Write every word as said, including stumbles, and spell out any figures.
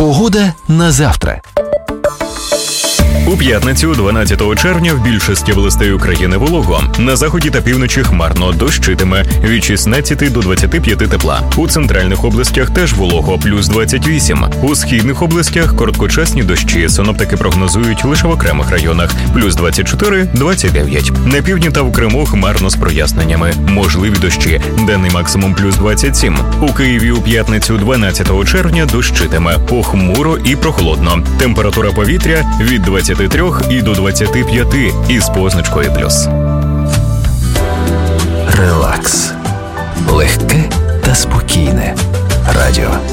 Погода на завтра. У п'ятницю, дванадцятого червня, в більшості областей України волого. На заході та півночі хмарно, дощитиме від шістнадцяти до двадцяти п'яти тепла. У центральних областях теж волого, плюс двадцять вісім. У східних областях короткочасні дощі. Синоптики прогнозують лише в окремих районах, плюс двадцять чотири - двадцять дев'ять. На півдні та в Криму хмарно з проясненнями. Можливі дощі. Денний максимум плюс двадцять сім. У Києві у п'ятницю, дванадцятого червня, дощитиме. Похмуро і прохолодно. Температура повітря від двадцяти трьох і до двадцяти п'яти із позначкою плюс. Релакс. Легке та спокійне радіо.